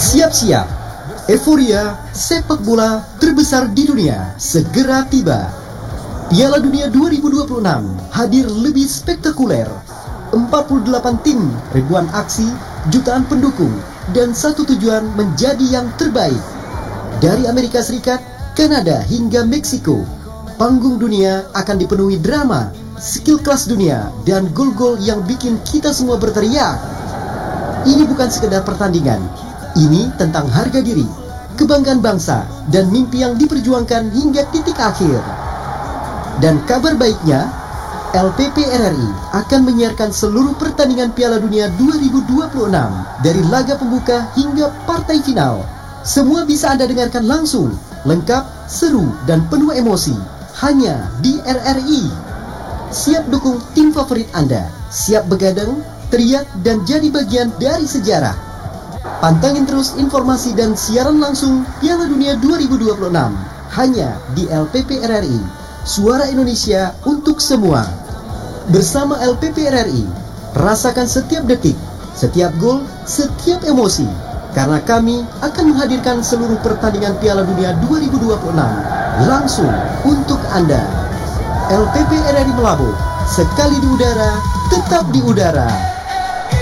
Siap-siap, euforia sepak bola terbesar di dunia segera tiba. Piala Dunia 2026 hadir lebih spektakuler. 48 tim, ribuan aksi, jutaan pendukung, dan satu tujuan menjadi yang terbaik. Dari Amerika Serikat, Kanada hingga Meksiko, panggung dunia akan dipenuhi drama, skill kelas dunia, dan gol-gol yang bikin kita semua berteriak. Ini bukan sekedar pertandingan, ini tentang harga diri, kebanggaan bangsa, dan mimpi yang diperjuangkan hingga titik akhir. Dan kabar baiknya, LPP RRI akan menyiarkan seluruh pertandingan Piala Dunia 2026 dari laga pembuka hingga partai final. Semua bisa Anda dengarkan langsung, lengkap, seru, dan penuh emosi, hanya di RRI. Siap dukung tim favorit Anda, siap begadang, teriak, dan jadi bagian dari sejarah. Pantengin terus informasi dan siaran langsung Piala Dunia 2026 hanya di LPP RRI. Suara Indonesia untuk semua. Bersama LPP RRI, rasakan setiap detik, setiap gol, setiap emosi. Karena kami akan menghadirkan seluruh pertandingan Piala Dunia 2026 langsung untuk Anda. LPP RRI Melabo, sekali di udara, tetap di udara.